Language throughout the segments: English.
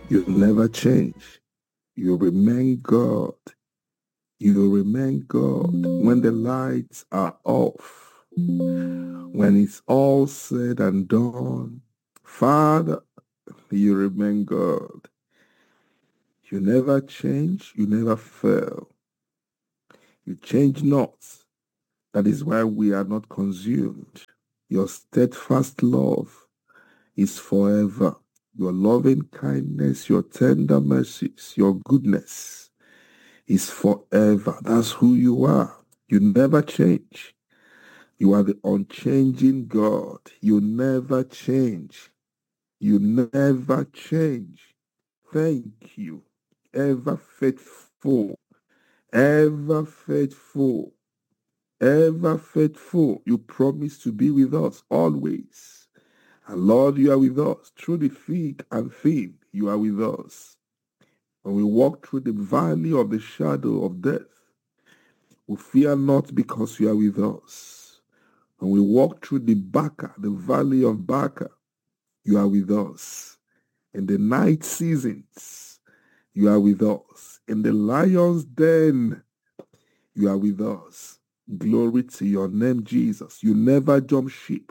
You never change. You remain God. You remain God when the lights are off. When it's all said and done, Father, you remain God. You never change. You never fail. You change not. That is why we are not consumed. Your steadfast love is forever. Your loving kindness, your tender mercies, your goodness is forever. That's who you are. You never change. You are the unchanging God. You never change. You never change. Thank you. Ever faithful. Ever faithful. Ever faithful. You promise to be with us always. And Lord, you are with us. Through the thick and thin, you are with us. When we walk through the valley of the shadow of death, we fear not because you are with us. When we walk through the valley of Baca, you are with us. In the night seasons, you are with us. In the lion's den, you are with us. Glory to your name, Jesus. You never jump ship.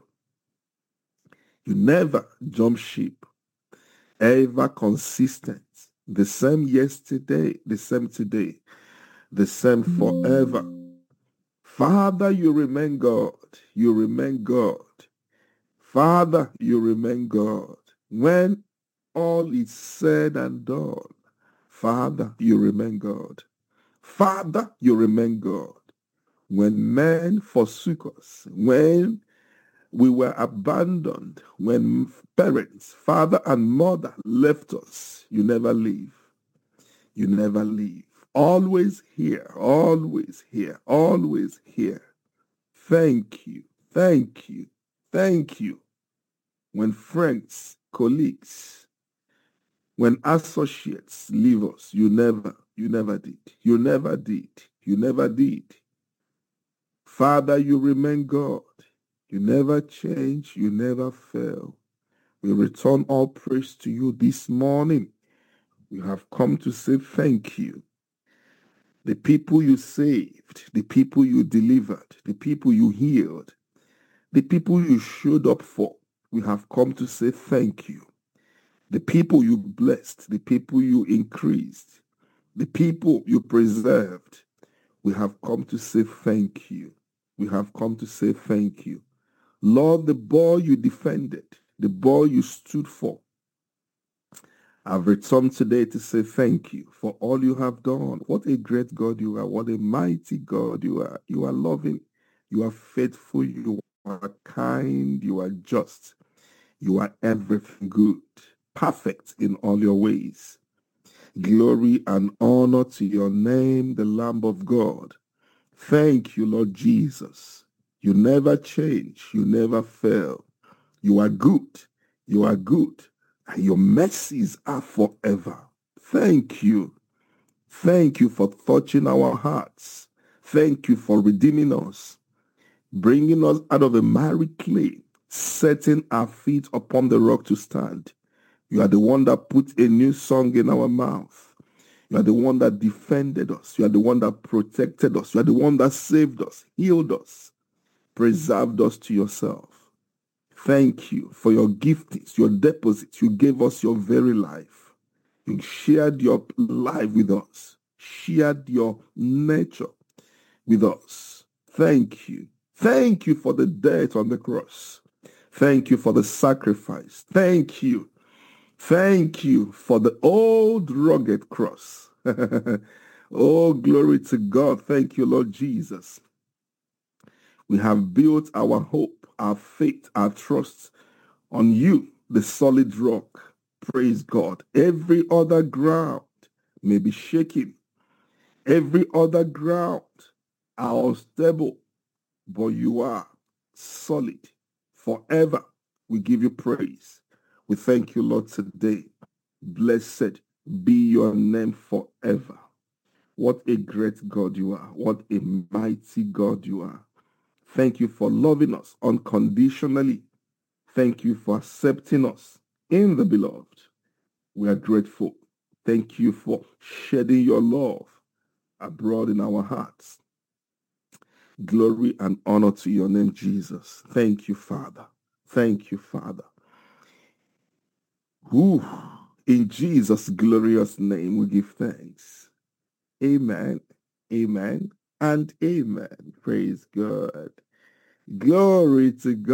You never jump ship. Ever consistent. The same yesterday, the same today, the same forever. Father, you remain God. You remain God. Father, you remain God. When all is said and done, Father, you remain God. Father, you remain God. When men forsook us, when we were abandoned, when parents, father and mother left us, you never leave. You never leave. Always here, always here, always here. Thank you, thank you, thank you. When friends, colleagues, when associates leave us, you never did. You never did. You never did. Father, you remain God. You never change. You never fail. We return all praise to you this morning. We have come to say thank you. The people you saved, the people you delivered, the people you healed, the people you showed up for, we have come to say thank you. The people you blessed, the people you increased, the people you preserved, we have come to say thank you. We have come to say thank you. Lord, the boy you defended, the boy you stood for, I've returned today to say thank you for all you have done. What a great God you are. What a mighty God you are. You are loving. You are faithful. You are kind. You are just. You are everything good. Perfect in all your ways. Glory and honor to your name, the Lamb of God. Thank you, Lord Jesus. You never change. You never fail. You are good. You are good. And your mercies are forever. Thank you. Thank you for touching our hearts. Thank you for redeeming us, bringing us out of a miry clay, setting our feet upon the rock to stand. You are the one that put a new song in our mouth. You are the one that defended us. You are the one that protected us. You are the one that saved us, healed us, preserved us to yourself. Thank you for your giftings, your deposits. You gave us your very life. You shared your life with us, shared your nature with us. Thank you. Thank you for the death on the cross. Thank you for the sacrifice. Thank you. Thank you for the old rugged cross. Oh, glory to God. Thank you, Lord Jesus. We have built our hope, our faith, our trust on you, the solid rock. Praise God. Every other ground may be shaken. Every other ground are unstable, but you are solid forever. We give you praise. We thank you, Lord, today. Blessed be your name forever. What a great God you are. What a mighty God you are. Thank you for loving us unconditionally. Thank you for accepting us in the beloved. We are grateful. Thank you for shedding your love abroad in our hearts. Glory and honor to your name, Jesus. Thank you, Father. Thank you, Father. Ooh, in Jesus' glorious name, we give thanks. Amen, amen, and amen. Praise God. Glory to God.